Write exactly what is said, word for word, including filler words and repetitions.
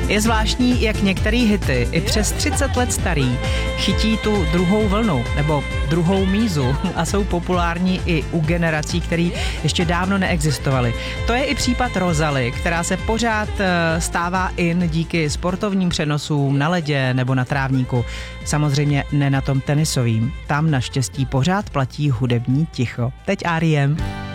Je zvláštní, jak některé hity, i přes třicet let starý, chytí tu druhou vlnu nebo druhou mízu a jsou populární i u generací, které ještě dávno neexistovaly. To je i případ Rosalie, která se pořád stává in díky sportovním přenosům na ledě nebo na trávníku. Samozřejmě ne na tom tenisovým. Tam naštěstí pořád platí hudební ticho. Teď R E M.